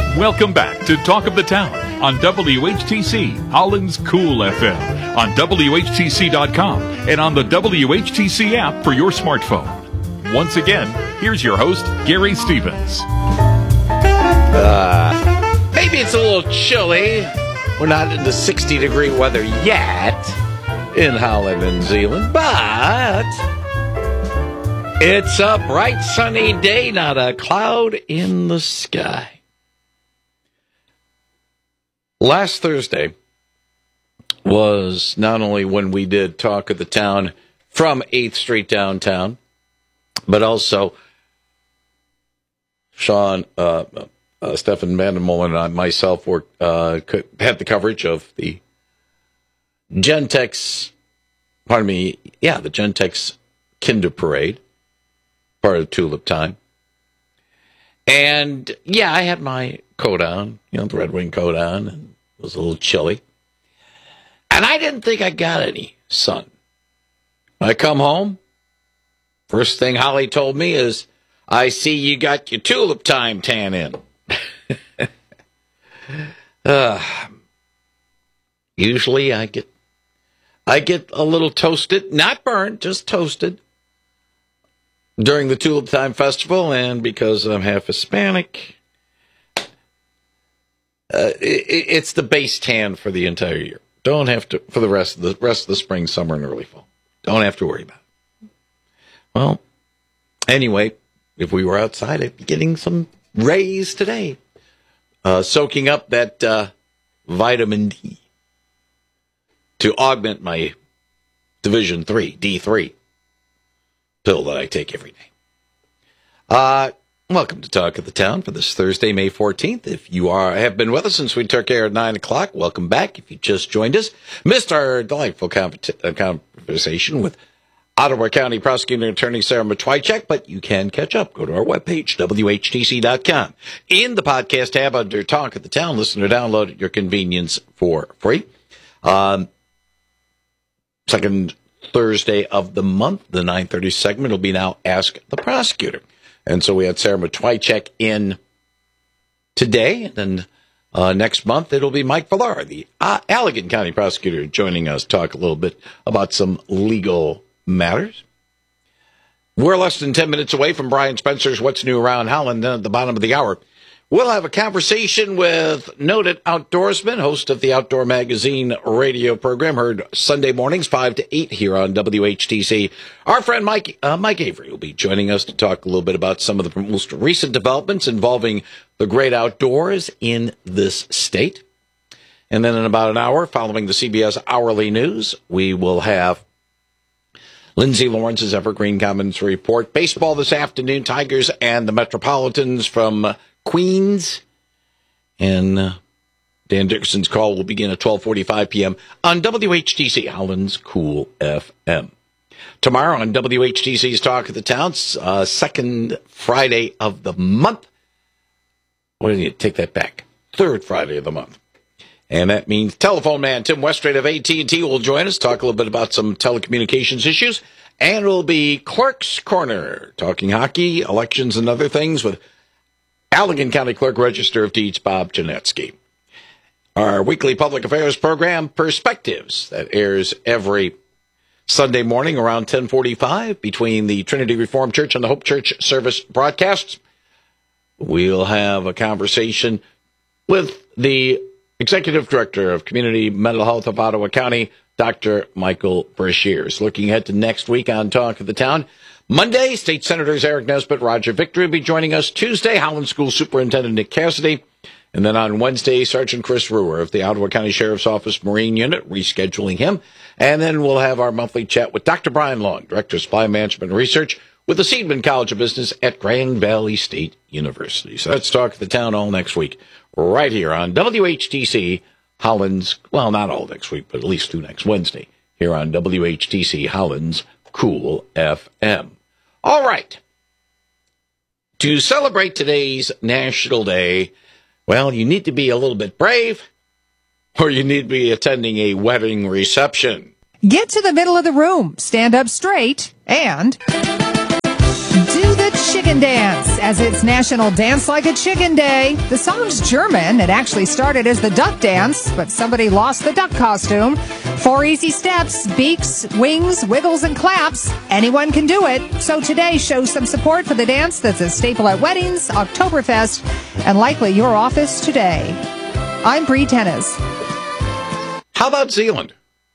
Welcome back to Talk of the Town on WHTC, Holland's Cool FM, on WHTC.com, and on the WHTC app for your smartphone. Once again, here's your host, Gary Stevens. Maybe it's a little chilly. We're not in the 60-degree weather yet in Holland and Zeeland, but it's a bright sunny day, not a cloud in the sky. Last Thursday was not only when we did Talk of the Town from 8th Street downtown, but also Sean, Stefan Vandermolen, and myself had the coverage of the Gentex Kinder Parade, part of Tulip Time. And, I had my coat on, the Red Wing coat on, and it was a little chilly. And I didn't think I got any sun. I come home, first thing Holly told me is, I see you got your Tulip Time tan in. Usually I get a little toasted, not burned, just toasted during the Tulip Time Festival, and because I'm half Hispanic, it's the base tan for the entire year. Don't have to for the rest of the spring, summer, and early fall. Don't have to worry about it. Well, anyway, if we were outside, I'd be getting some rays today, soaking up that vitamin D to augment my Division 3, D3 pill that I take every day. Welcome to Talk of the Town for this Thursday, May 14th. If you have been with us since we took air at 9 o'clock, welcome back. If you just joined us, missed our delightful conversation with Ottawa County Prosecuting Attorney Sarah Matwychak, but you can catch up. Go to our webpage, WHTC.com. In the podcast tab under Talk of the Town, listen or download at your convenience for free. Second Thursday of the month, the 9:30 segment will be now Ask the Prosecutor. And so we had Sarah Matwychak in today, and then next month it'll be Mike Villar, the Allegan County Prosecutor, joining us, talk a little bit about some legal matters. We're less than 10 minutes away from Brian Spencer's What's New Around Holland. Then at the bottom of the hour, we'll have a conversation with noted outdoorsman, host of the Outdoor Magazine radio program, heard Sunday mornings 5 to 8 here on WHTC. Our friend Mike Avery will be joining us to talk a little bit about some of the most recent developments involving the great outdoors in this state. And then in about an hour, following the CBS Hourly News, we will have Lindsay Lawrence's Evergreen Commons report. Baseball this afternoon, Tigers and the Metropolitans from Queens. And Dan Dickerson's call will begin at 12:45 p.m. on WHTC, Holland's Cool FM. Tomorrow on WHTC's Talk of the Town, second Friday of the month. What did you take that back? Third Friday of the month. And that means telephone man Tim Westrate of AT&T will join us, talk a little bit about some telecommunications issues. And it'll be Clerk's Corner, talking hockey, elections, and other things with Allegan County Clerk, Register of Deeds, Bob Janetsky. Our weekly public affairs program, Perspectives, that airs every Sunday morning around 10:45 between the Trinity Reformed Church and the Hope Church service broadcasts. We'll have a conversation with the Executive Director of Community Mental Health of Ottawa County, Dr. Michael Brashears. Looking ahead to next week on Talk of the Town. Monday, State Senators Eric Nesbitt, Roger Victory will be joining us. Tuesday, Holland School Superintendent Nick Cassidy. And then on Wednesday, Sergeant Chris Ruhr of the Ottawa County Sheriff's Office Marine Unit, rescheduling him. And then we'll have our monthly chat with Dr. Brian Long, Director of Supply Management and Research with the Seidman College of Business at Grand Valley State University. So let's Talk of the Town all next week, right here on WHTC, Holland's, well, not all next week, but at least next Wednesday, here on WHTC, Holland's Cool FM. All right. To celebrate today's National Day, well, you need to be a little bit brave, or you need to be attending a wedding reception. Get to the middle of the room, stand up straight, and do the chicken dance, as it's National Dance Like a Chicken Day. The song's German. It actually started as the duck dance, but somebody lost the duck costume. 4 easy steps, beaks, wings, wiggles, and claps. Anyone can do it. So today shows some support for the dance that's a staple at weddings, Oktoberfest, and likely your office today. I'm Bree Tennis. How about Zealand?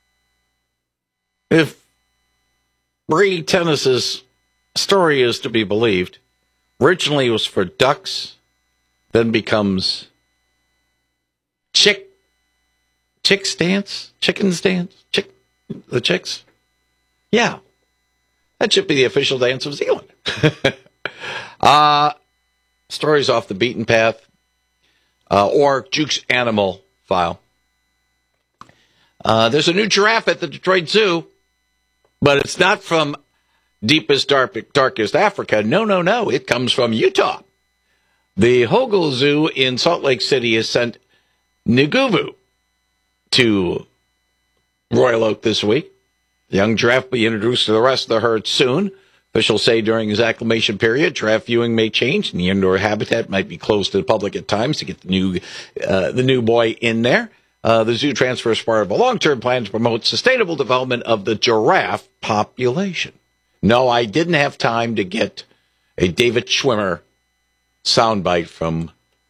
If Bree Tennis's story is to be believed, originally it was for ducks, then becomes chickens dance, the chicks. Yeah, that should be the official dance of Zealand. Stories off the beaten path, or Juke's Animal File. There's a new giraffe at the Detroit Zoo, but it's not from deepest, darkest Africa. No. It comes from Utah. The Hogle Zoo in Salt Lake City has sent Nguvu to Royal Oak this week. The young giraffe will be introduced to the rest of the herd soon. Officials say during his acclimation period, giraffe viewing may change, and the indoor habitat might be closed to the public at times to get the new boy in there. The zoo transfer is part of a long-term plan to promote sustainable development of the giraffe population. No, I didn't have time to get a David Schwimmer soundbite from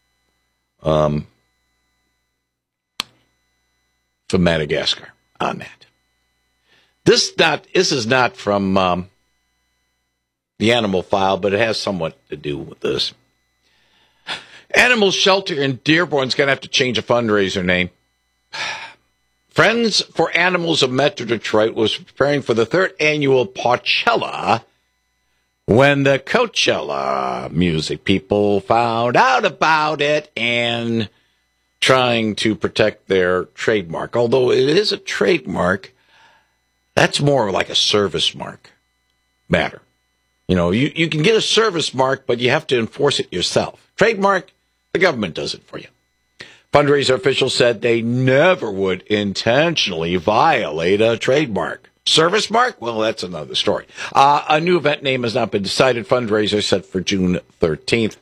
Madagascar on that. This is not from the Animal File, but it has somewhat to do with this. Animal Shelter in Dearborn's going to have to change a fundraiser name. Friends for Animals of Metro Detroit was preparing for the 3rd annual Pawchella when the Coachella music people found out about it and trying to protect their trademark. Although it is a trademark, that's more like a service mark matter. You know, you can get a service mark, but you have to enforce it yourself. Trademark, the government does it for you. Fundraiser officials said they never would intentionally violate a trademark. Service mark? Well, that's another story. A new event name has not been decided. Fundraiser set for June 13th.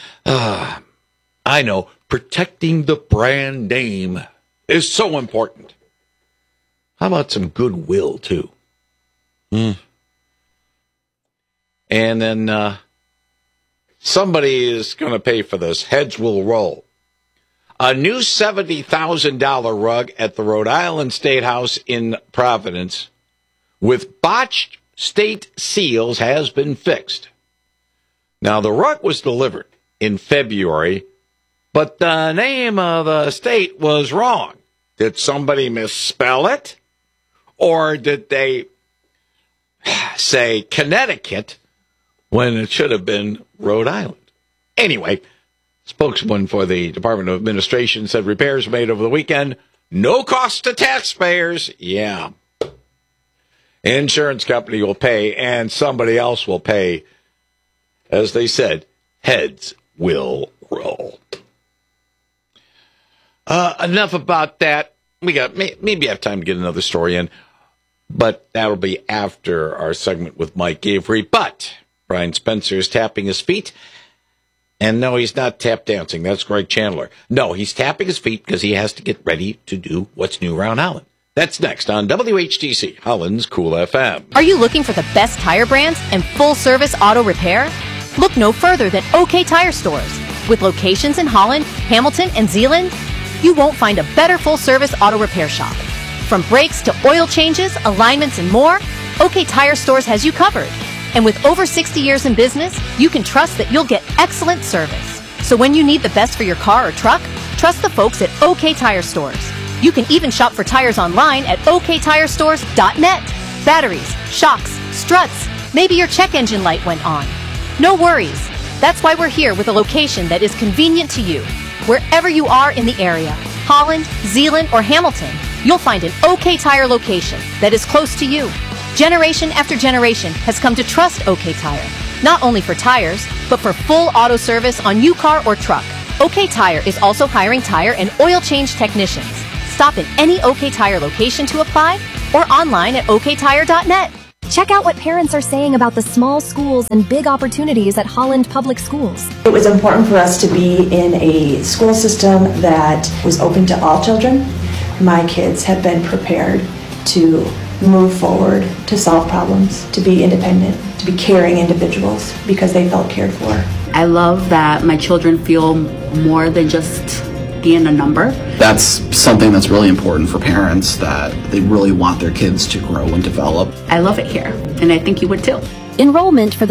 I know, protecting the brand name is so important. How about some goodwill, too? And then somebody is going to pay for this. Heads will roll. A new $70,000 rug at the Rhode Island State House in Providence with botched state seals has been fixed. Now, the rug was delivered in February, but the name of the state was wrong. Did somebody misspell it? Or did they say Connecticut when it should have been Rhode Island? Anyway, spokesman for the Department of Administration said repairs made over the weekend, no cost to taxpayers. Yeah. Insurance company will pay and somebody else will pay. As they said, heads will roll. Enough about that. We got maybe have time to get another story in, but that'll be after our segment with Mike Avery. But Brian Spencer is tapping his feet. And no, he's not tap dancing. That's Greg Chandler. No, he's tapping his feet because he has to get ready to do what's new around Holland. That's next on WHTC, Holland's Cool FM. Are you looking for the best tire brands and full-service auto repair? Look no further than OK Tire Stores. With locations in Holland, Hamilton, and Zeeland, you won't find a better full-service auto repair shop. From brakes to oil changes, alignments, and more, OK Tire Stores has you covered. And with over 60 years in business, you can trust that you'll get excellent service. So when you need the best for your car or truck, trust the folks at OK Tire Stores. You can even shop for tires online at oktirestores.net. Batteries, shocks, struts, maybe your check engine light went on. No worries. That's why we're here with a location that is convenient to you. Wherever you are in the area, Holland, Zeeland, or Hamilton, you'll find an OK Tire location that is close to you. Generation after generation has come to trust OK Tire, not only for tires, but for full auto service on your car or truck. OK Tire is also hiring tire and oil change technicians. Stop in any OK Tire location to apply or online at oktire.net. Check out what parents are saying about the small schools and big opportunities at Holland Public Schools. It was important for us to be in a school system that was open to all children. My kids have been prepared to move forward, to solve problems, to be independent, to be caring individuals because they felt cared for. I love that my children feel more than just being a number. That's something that's really important for parents, that they really want their kids to grow and develop. I love it here, and I think you would too. Enrollment for the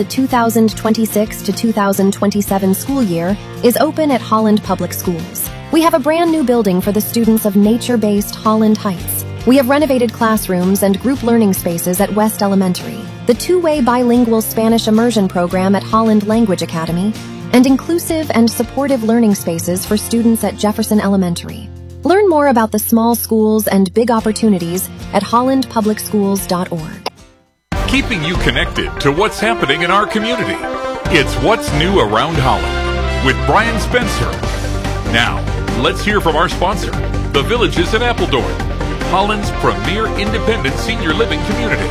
2026 to 2027 school year is open at Holland Public Schools. We have a brand new building for the students of nature-based Holland Heights. We have renovated classrooms and group learning spaces at West Elementary, the two-way bilingual Spanish immersion program at Holland Language Academy, and inclusive and supportive learning spaces for students at Jefferson Elementary. Learn more about the small schools and big opportunities at hollandpublicschools.org. Keeping you connected to what's happening in our community. It's What's New Around Holland with Brian Spencer. Now, let's hear from our sponsor, The Villages at Appledorn, Holland's premier independent senior living community.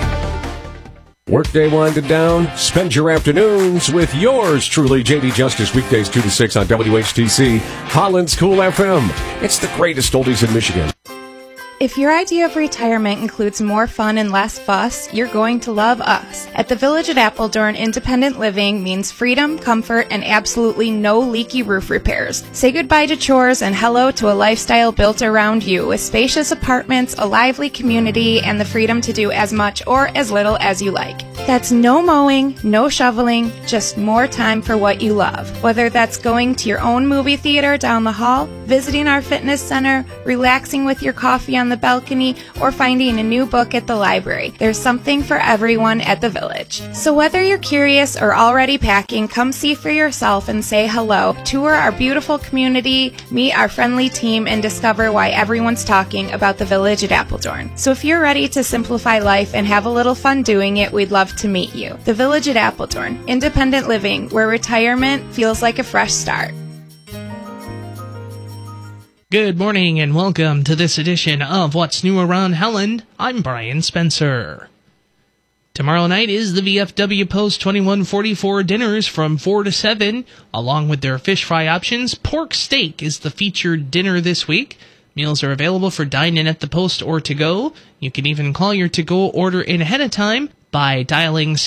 Workday winded down. Spend your afternoons with yours truly, JD Justice, weekdays 2 to 6 on WHTC, Holland's Cool FM. It's the greatest oldies in Michigan. If your idea of retirement includes more fun and less fuss, you're going to love us. At the Village at Appledorn, independent living means freedom, comfort, and absolutely no leaky roof repairs. Say goodbye to chores and hello to a lifestyle built around you with spacious apartments, a lively community, and the freedom to do as much or as little as you like. That's no mowing, no shoveling, just more time for what you love. Whether that's going to your own movie theater down the hall, visiting our fitness center, relaxing with your coffee on the balcony, or finding a new book at the library. There's something for everyone at the Village. So whether you're curious or already packing, come see for yourself and say hello. Tour our beautiful community, meet our friendly team, and discover why everyone's talking about the Village at Appledorn. So if you're ready to simplify life and have a little fun doing it, we'd love to meet you. The Village at Appledorn, independent living, where retirement feels like a fresh start. Good morning and welcome to this edition of What's New Around Holland. I'm Brian Spencer. Tomorrow night is the VFW Post 2144 dinners from 4 to 7. Along with their fish fry options, pork steak is the featured dinner this week. Meals are available for dine-in at the Post or to-go. You can even call your to-go order in ahead of time by dialing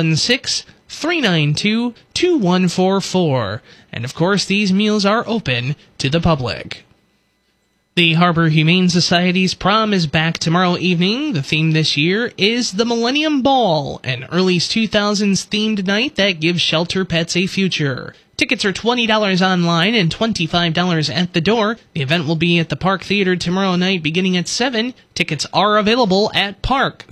616-392-2144. And of course, these meals are open to the public. The Harbor Humane Society's prom is back tomorrow evening. The theme this year is the Millennium Ball, an early 2000s themed night that gives shelter pets a future. Tickets are $20 online and $25 at the door. The event will be at the Park Theater tomorrow night beginning at 7. Tickets are available at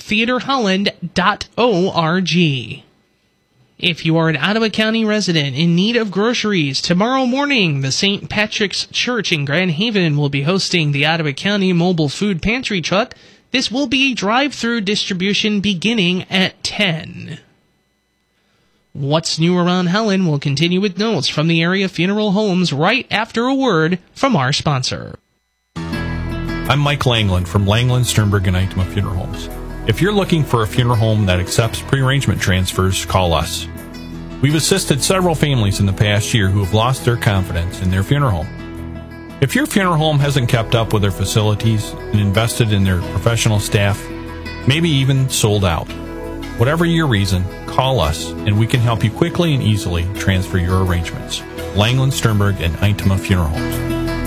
parktheaterholland.org. If you are an Ottawa County resident in need of groceries, tomorrow morning, the St. Patrick's Church in Grand Haven will be hosting the Ottawa County Mobile Food Pantry Truck. This will be drive-through distribution beginning at 10. What's New Around Helen will continue with notes from the area funeral homes right after a word from our sponsor. I'm Mike Langland from Langland, Sternberg, and Eichmann Funeral Homes. If you're looking for a funeral home that accepts pre-arrangement transfers, call us. We've assisted several families in the past year who have lost their confidence in their funeral home. If your funeral home hasn't kept up with their facilities and invested in their professional staff, maybe even sold out, whatever your reason, call us and we can help you quickly and easily transfer your arrangements. Langland, Sternberg, and Eichmann Funeral Homes.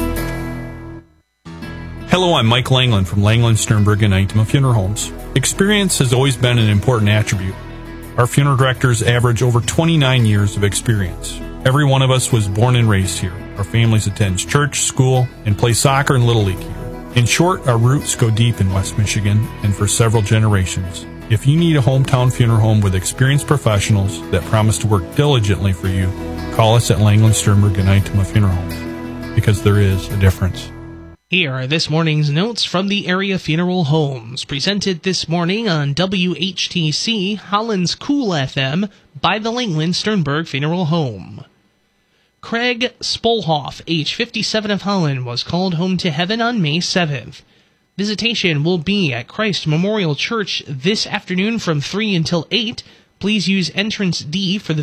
Hello, I'm Mike Langland from Langland, Sternberg, and Eichmann Funeral Homes. Experience has always been an important attribute. Our funeral directors average over 29 years of experience. Every one of us was born and raised here. Our families attend church, school, and play soccer and Little League here. In short, our roots go deep in West Michigan and for several generations. If you need a hometown funeral home with experienced professionals that promise to work diligently for you, call us at Langland, Sternberg, and Eichmann Funeral Homes, because there is a difference. Here are this morning's notes from the area funeral homes, presented this morning on WHTC, Holland's Cool FM, by the Langland Sternberg Funeral Home. Craig Spolhoff, age 57 of Holland, was called home to heaven on May 7th. Visitation will be at Christ Memorial Church this afternoon from 3 until 8. Please use entrance D for the